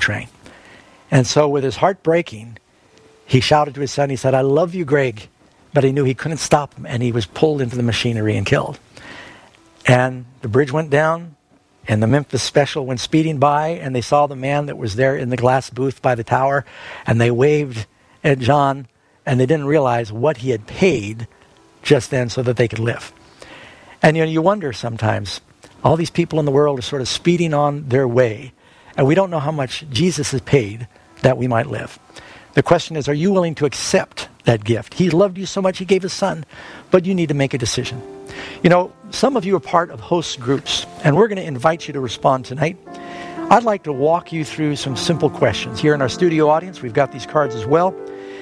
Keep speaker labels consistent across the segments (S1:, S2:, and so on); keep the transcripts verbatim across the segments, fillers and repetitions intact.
S1: train. And so with his heart breaking, he shouted to his son, he said, "I love you, Greg." But he knew he couldn't stop him, and he was pulled into the machinery and killed. And the bridge went down, and the Memphis Special went speeding by, and they saw the man that was there in the glass booth by the tower, and they waved at John, and they didn't realize what he had paid just then so that they could live. And you know, you wonder sometimes, all these people in the world are sort of speeding on their way, and we don't know how much Jesus has paid that we might live. The question is, are you willing to accept that gift? He loved you so much, he gave his son, but you need to make a decision. You know, some of you are part of host groups, and we're going to invite you to respond tonight. I'd like to walk you through some simple questions. Here in our studio audience, we've got these cards as well.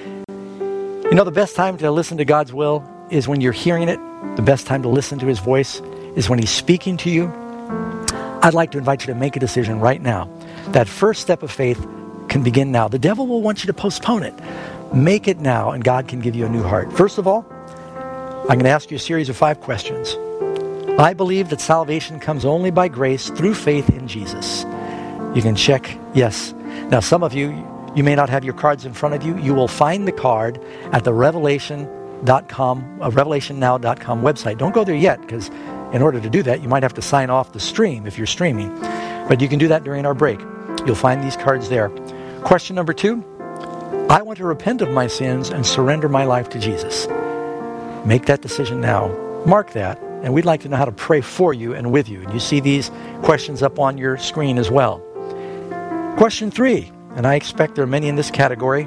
S1: You know, the best time to listen to God's will is when you're hearing it. The best time to listen to his voice is when he's speaking to you. I'd like to invite you to make a decision right now. That first step of faith can begin now. The devil will want you to postpone it. Make it now, and God can give you a new heart. First of all, I'm going to ask you a series of five questions. I believe that salvation comes only by grace through faith in Jesus. You can check yes. Now, some of you, you may not have your cards in front of you. You will find the card at the revelation dot com, uh, revelation now dot com website. Don't go there yet, because in order to do that, you might have to sign off the stream if you're streaming. But you can do that during our break. You'll find these cards there. Question number two, I want to repent of my sins and surrender my life to Jesus. Make that decision now. Mark that, and we'd like to know how to pray for you and with you. And you see these questions up on your screen as well. Question three, and I expect there are many in this category.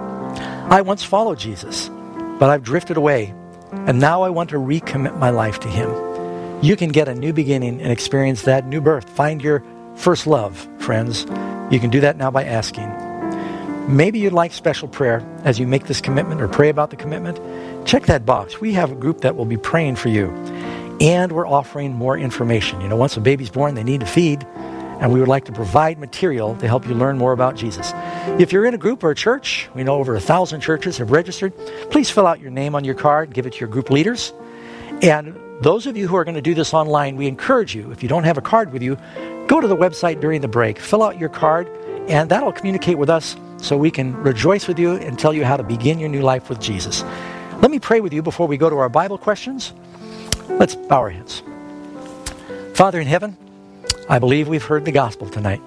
S1: I once followed Jesus, but I've drifted away, and now I want to recommit my life to him. You can get a new beginning and experience that new birth. Find your first love, friends. You can do that now by asking. Maybe you'd like special prayer as you make this commitment or pray about the commitment. Check that box. We have a group that will be praying for you. And we're offering more information. You know, once a baby's born, they need to feed. And we would like to provide material to help you learn more about Jesus. If you're in a group or a church, we know over a thousand churches have registered. Please fill out your name on your card. Give it to your group leaders. And those of you who are going to do this online, we encourage you, if you don't have a card with you, go to the website during the break, fill out your card, and that'll communicate with us so we can rejoice with you and tell you how to begin your new life with Jesus. Let me pray with you before we go to our Bible questions. Let's bow our heads. Father in heaven, I believe we've heard the gospel tonight.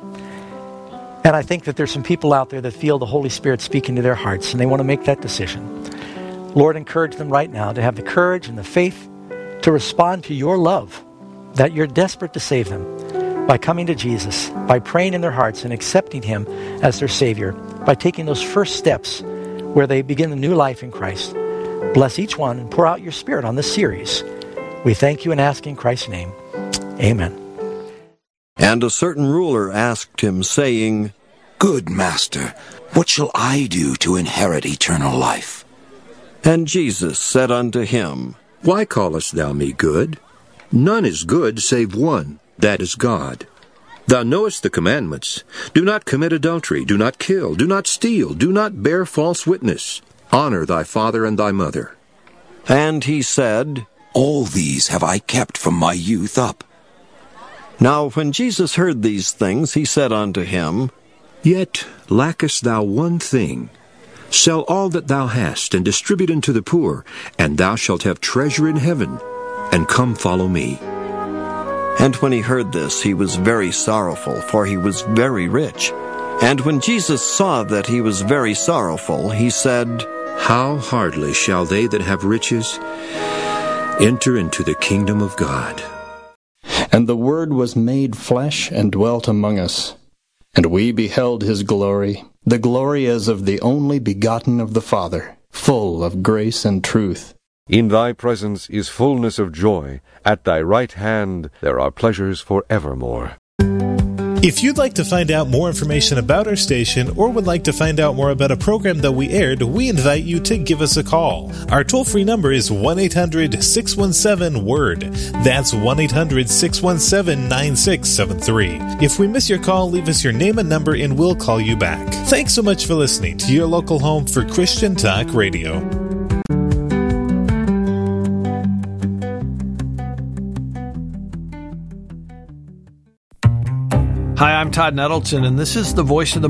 S1: And I think that there's some people out there that feel the Holy Spirit speaking to their hearts, and they want to make that decision. Lord, encourage them right now to have the courage and the faith to respond to your love, that you're desperate to save them, by coming to Jesus, by praying in their hearts and accepting him as their Savior, by taking those first steps where they begin a new life in Christ. Bless each one and pour out your Spirit on this series. We thank you and ask in Christ's name. Amen.
S2: And a certain ruler asked him, saying,
S3: Good master, what shall I do to inherit eternal life?
S2: And Jesus said unto him,
S4: Why callest thou me good? None is good save one, that is God. Thou knowest the commandments. Do not commit adultery, do not kill, do not steal, do not bear false witness. Honor thy father and thy mother.
S2: And he said,
S3: All these have I kept from my youth up.
S2: Now when Jesus heard these things, he said unto him,
S4: Yet lackest thou one thing. Sell all that thou hast, and distribute unto the poor, and thou shalt have treasure in heaven. And come follow me.
S2: And when he heard this, he was very sorrowful, for he was very rich. And when Jesus saw that he was very sorrowful, he said,
S4: How hardly shall they that have riches enter into the kingdom of God.
S5: And the Word was made flesh and dwelt among us. And we beheld his glory, the glory as of the only begotten of the Father, full of grace and truth.
S6: In thy presence is fullness of joy. At thy right hand there are pleasures for evermore.
S7: If you'd like to find out more information about our station or would like to find out more about a program that we aired, we invite you to give us a call. Our toll-free number is one eight hundred six one seven word. That's one eight hundred six one seven nine six seven three. If we miss your call, leave us your name and number and we'll call you back. Thanks so much for listening to your local home for Christian Talk Radio.
S8: Hi, I'm Todd Nettleton, and this is the Voice of the